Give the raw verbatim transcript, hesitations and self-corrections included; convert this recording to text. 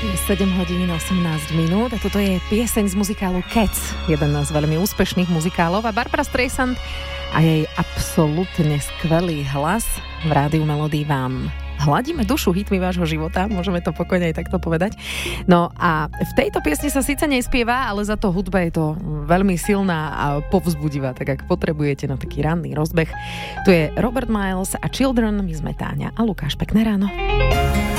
sedem hodín osemnásť minút a toto je pieseň z muzikálu Cats, jeden z veľmi úspešných muzikálov, a Barbra Streisand a jej absolútne skvelý hlas v Rádiu Melody vám hladíme dušu hitmi vášho života, môžeme to pokojne aj takto povedať. No a v tejto piesni sa síce nespieva, ale za to hudba je to veľmi silná a povzbudivá, tak ak potrebujete na taký ranný rozbeh. Tu je Robert Miles a Children, my sme Táňa a Lukáš, pekné ráno.